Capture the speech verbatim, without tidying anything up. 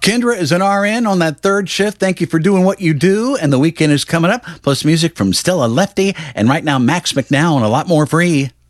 Kendra is an R N on that third shift. Thank you for doing what you do. And the weekend is coming up. Plus music from Stella Lefty. And right now, Max McNown, a lot more free.